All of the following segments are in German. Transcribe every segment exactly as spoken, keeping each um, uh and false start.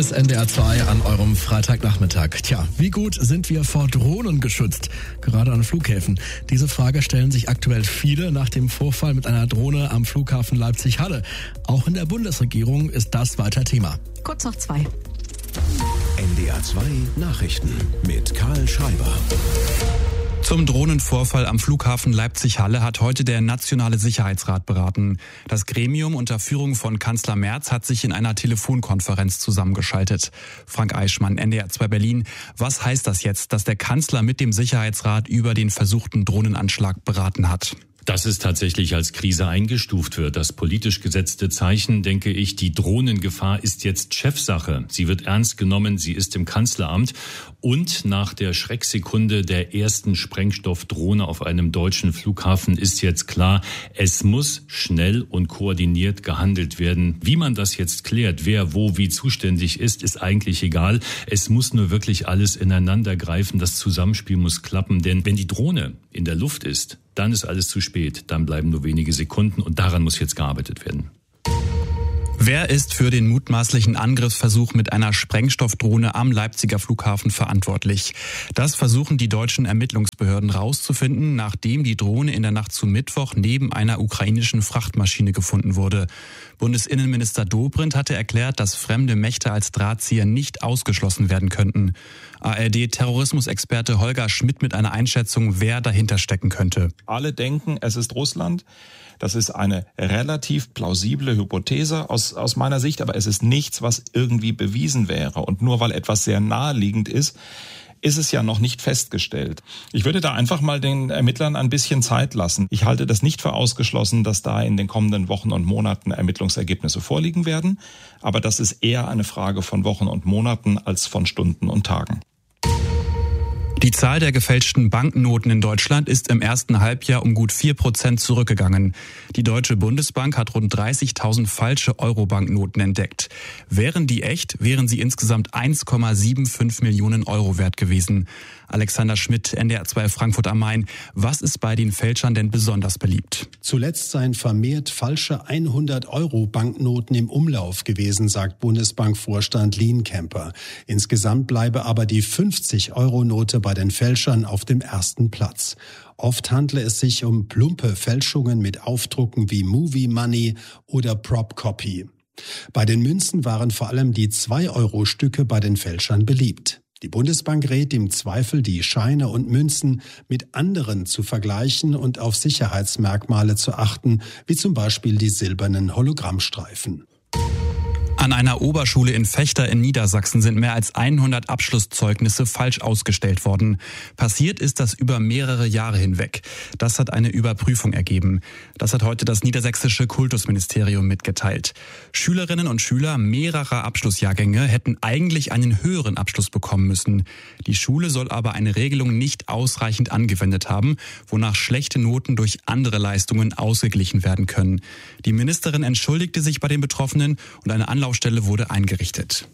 ist N D R zwei an eurem Freitagnachmittag. Tja, wie gut sind wir vor Drohnen geschützt? Gerade an Flughäfen. Diese Frage stellen sich aktuell viele nach dem Vorfall mit einer Drohne am Flughafen Leipzig-Halle. Auch in der Bundesregierung ist das weiter Thema. Kurz nach zwei. N D R zwei Nachrichten mit Karl Schreiber. Zum Drohnenvorfall am Flughafen Leipzig-Halle hat heute der Nationale Sicherheitsrat beraten. Das Gremium unter Führung von Kanzler Merz hat sich in einer Telefonkonferenz zusammengeschaltet. Frank Eichmann, N D R zwei Berlin. Was heißt das jetzt, dass der Kanzler mit dem Sicherheitsrat über den versuchten Drohnenanschlag beraten hat? Dass es tatsächlich als Krise eingestuft wird. Das politisch gesetzte Zeichen, denke ich, die Drohnengefahr ist jetzt Chefsache. Sie wird ernst genommen, sie ist im Kanzleramt. Und nach der Schrecksekunde der ersten Sprengstoffdrohne auf einem deutschen Flughafen ist jetzt klar, es muss schnell und koordiniert gehandelt werden. Wie man das jetzt klärt, wer wo wie zuständig ist, ist eigentlich egal. Es muss nur wirklich alles ineinander greifen. Das Zusammenspiel muss klappen. Denn wenn die Drohne in der Luft ist, dann ist alles zu spät. Dann bleiben nur wenige Sekunden und daran muss jetzt gearbeitet werden. Wer ist für den mutmaßlichen Angriffsversuch mit einer Sprengstoffdrohne am Leipziger Flughafen verantwortlich? Das versuchen die deutschen Ermittlungsbehörden rauszufinden, nachdem die Drohne in der Nacht zu Mittwoch neben einer ukrainischen Frachtmaschine gefunden wurde. Bundesinnenminister Dobrindt hatte erklärt, dass fremde Mächte als Drahtzieher nicht ausgeschlossen werden könnten. A R D-Terrorismusexperte Holger Schmidt mit einer Einschätzung, wer dahinter stecken könnte. Alle denken, es ist Russland. Das ist eine relativ plausible Hypothese aus, aus meiner Sicht, aber es ist nichts, was irgendwie bewiesen wäre. Und nur weil etwas sehr naheliegend ist, ist es ja noch nicht festgestellt. Ich würde da einfach mal den Ermittlern ein bisschen Zeit lassen. Ich halte das nicht für ausgeschlossen, dass da in den kommenden Wochen und Monaten Ermittlungsergebnisse vorliegen werden. Aber das ist eher eine Frage von Wochen und Monaten als von Stunden und Tagen. Die Zahl der gefälschten Banknoten in Deutschland ist im ersten Halbjahr um gut vier Prozent zurückgegangen. Die Deutsche Bundesbank hat rund dreißigtausend falsche Euro-Banknoten entdeckt. Wären die echt, wären sie insgesamt eins Komma fünfundsiebzig Millionen Euro wert gewesen. Alexander Schmidt, N D R zwei Frankfurt am Main. Was ist bei den Fälschern denn besonders beliebt? Zuletzt seien vermehrt falsche hundert-Euro-Banknoten im Umlauf gewesen, sagt Bundesbankvorstand Lienkemper. Insgesamt bleibe aber die fünfzig-Euro-Note bei den Fälschern auf dem ersten Platz. Oft handle es sich um plumpe Fälschungen mit Aufdrucken wie Movie Money oder Prop Copy. Bei den Münzen waren vor allem die zwei-Euro-Stücke bei den Fälschern beliebt. Die Bundesbank rät im Zweifel, die Scheine und Münzen mit anderen zu vergleichen und auf Sicherheitsmerkmale zu achten, wie zum Beispiel die silbernen Hologrammstreifen. An einer Oberschule in Vechta in Niedersachsen sind mehr als hundert Abschlusszeugnisse falsch ausgestellt worden. Passiert ist das über mehrere Jahre hinweg. Das hat eine Überprüfung ergeben. Das hat heute das niedersächsische Kultusministerium mitgeteilt. Schülerinnen und Schüler mehrerer Abschlussjahrgänge hätten eigentlich einen höheren Abschluss bekommen müssen. Die Schule soll aber eine Regelung nicht ausreichend angewendet haben, wonach schlechte Noten durch andere Leistungen ausgeglichen werden können. Die Ministerin entschuldigte sich bei den Betroffenen und eine Anlaufstelle wurde eingerichtet.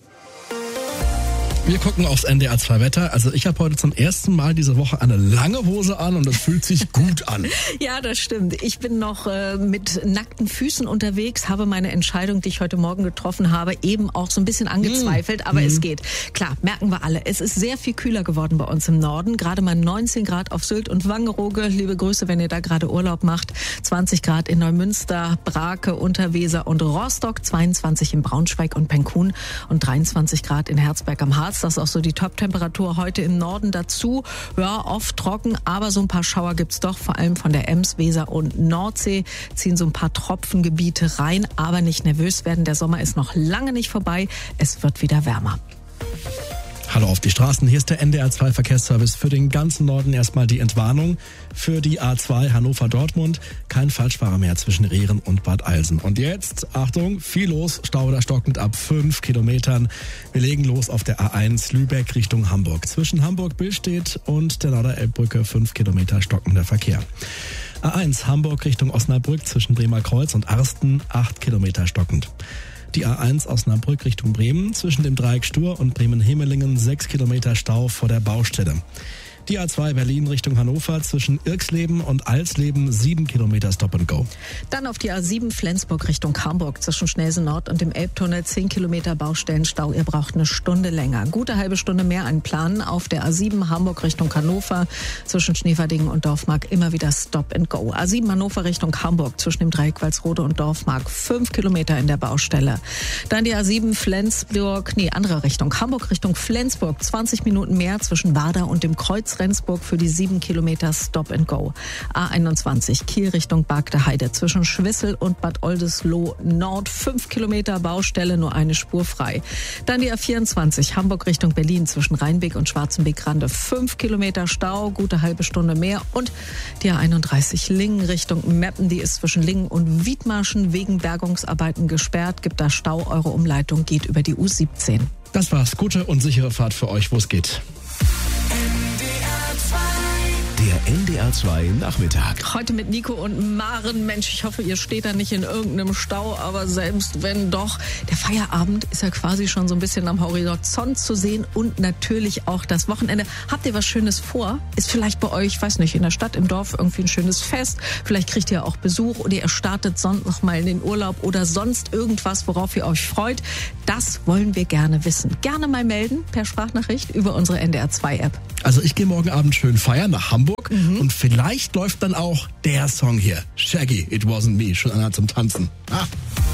Wir gucken aufs N D R zwei Wetter. Also ich habe heute zum ersten Mal diese Woche eine lange Hose an und es fühlt sich gut an. Ja, das stimmt. Ich bin noch äh, mit nackten Füßen unterwegs, habe meine Entscheidung, die ich heute Morgen getroffen habe, eben auch so ein bisschen angezweifelt, mm. aber mm. es geht. Klar, merken wir alle. Es ist sehr viel kühler geworden bei uns im Norden. Gerade mal neunzehn Grad auf Sylt und Wangerooge. Liebe Grüße, wenn ihr da gerade Urlaub macht. zwanzig Grad in Neumünster, Brake, Unterweser und Rostock. zweiundzwanzig in Braunschweig und Penkun und dreiundzwanzig Grad in Herzberg am Harz. Das ist auch so die Top-Temperatur heute im Norden dazu. Ja, oft trocken, aber so ein paar Schauer gibt's doch, vor allem von der Ems, Weser und Nordsee. Ziehen so ein paar Tropfengebiete rein, aber nicht nervös werden. Der Sommer ist noch lange nicht vorbei. Es wird wieder wärmer. Hallo auf die Straßen, hier ist der N D R zwei Verkehrsservice. Für den ganzen Norden erstmal die Entwarnung. Für die A zwei Hannover-Dortmund kein Falschfahrer mehr zwischen Rehren und Bad Eilsen. Und jetzt, Achtung, viel los, Stau oder stockend ab fünf Kilometern. Wir legen los auf der A eins Lübeck Richtung Hamburg. Zwischen Hamburg-Billstedt und der Lauder-Elbbrücke fünf Kilometer stockender Verkehr. A eins Hamburg Richtung Osnabrück zwischen Bremer Kreuz und Arsten acht Kilometer stockend. Die A eins Osnabrück Richtung Bremen zwischen dem Dreieck Stur und Bremen-Hemelingen sechs Kilometer Stau vor der Baustelle. Die A zwei Berlin Richtung Hannover zwischen Irxleben und Alsleben sieben Kilometer Stop and Go. Dann auf die A sieben Flensburg Richtung Hamburg zwischen Schnelsen Nord und dem Elbtunnel zehn Kilometer Baustellenstau. Ihr braucht eine Stunde länger. Gute halbe Stunde mehr einplanen. Auf der A sieben Hamburg Richtung Hannover zwischen Schneverdingen und Dorfmark immer wieder Stop and Go. A sieben Hannover Richtung Hamburg zwischen dem Dreieck Walsrode und Dorfmark fünf Kilometer in der Baustelle. Dann die A sieben Flensburg, nee, andere Richtung. Hamburg Richtung Flensburg zwanzig Minuten mehr zwischen Warda und dem Kreuz Rendsburg für die sieben Kilometer Stop and Go. A einundzwanzig Kiel Richtung Bargter Heide zwischen Schwissel und Bad Oldesloe Nord fünf Kilometer Baustelle, nur eine Spur frei. Dann die A vierundzwanzig Hamburg Richtung Berlin zwischen Rheinbeek und Schwarzenbeek-Rande fünf Kilometer Stau, gute halbe Stunde mehr. Und die A einunddreißig Lingen Richtung Meppen, die ist zwischen Lingen und Wiedmarschen wegen Bergungsarbeiten gesperrt. Gibt da Stau, eure Umleitung geht über die U siebzehn. Das war's. Gute und sichere Fahrt für euch, wo es geht. Der N D R zwei Nachmittag. Heute mit Nico und Maren. Mensch, ich hoffe, ihr steht da nicht in irgendeinem Stau, aber selbst wenn doch, der Feierabend ist ja quasi schon so ein bisschen am Horizont zu sehen und natürlich auch das Wochenende. Habt ihr was Schönes vor? Ist vielleicht bei euch, weiß nicht, in der Stadt, im Dorf irgendwie ein schönes Fest? Vielleicht kriegt ihr auch Besuch oder ihr startet sonst noch mal in den Urlaub oder sonst irgendwas, worauf ihr euch freut. Das wollen wir gerne wissen. Gerne mal melden per Sprachnachricht über unsere N D R zwei App. Also ich gehe morgen Abend schön feiern nach Hamburg Mhm. und vielleicht läuft dann auch der Song hier. Shaggy, It Wasn't Me, schon einer zum Tanzen. Ah.